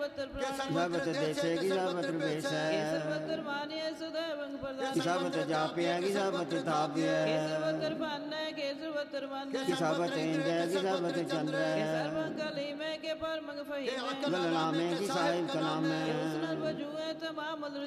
किसाबत देशे किसाबत बेशे किसाबत जापिया किसाबत तापिया किसाबत इंद्र किसाबत चंद्र गलनामे की साहिब कलामे